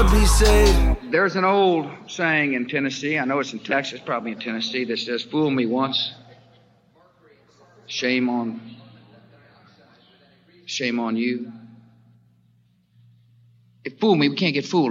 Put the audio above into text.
never be saved. There's an old saying in Tennessee, I know it's in Texas, probably in Tennessee, that says, fool me once, shame on you. If fool me, we can't get fooled.